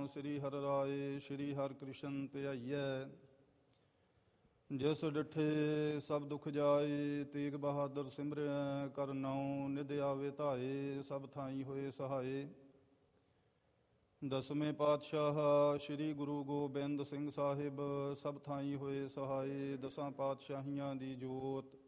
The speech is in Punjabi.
ਸ੍ਰੀ ਹਰਿ ਰਾਏ ਸ੍ਰੀ ਹਰਿ ਕ੍ਰਿਸ਼ਨ ਧਿਆਈਐ। ਜਿਸ ਡਿਠੇ ਸਭ ਦੁਖ ਜਾਏ, ਤੇਗ ਬਹਾਦਰ ਸਿਮਰਿਆ ਕਰ ਨਾਉ। ਨਿਧ ਆਵੇ ਧਾਏ, ਸਭ ਥਾਈ ਹੋਏ ਸਹਾਏ। ਦਸਵੇਂ ਪਾਤਸ਼ਾਹ ਸ੍ਰੀ ਗੁਰੂ ਗੋਬਿੰਦ ਸਿੰਘ ਸਾਹਿਬ ਸਭ ਥਾਈ ਹੋਏ ਸਹਾਏ। ਦਸਾਂ ਪਾਤਸ਼ਾਹੀਆਂ ਦੀ ਜੋਤ